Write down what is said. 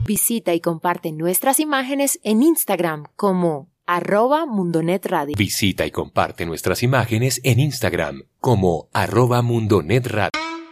Visita y comparte nuestras imágenes en Instagram como @mundonetradio. Visita y comparte nuestras imágenes en Instagram como @mundonetradio.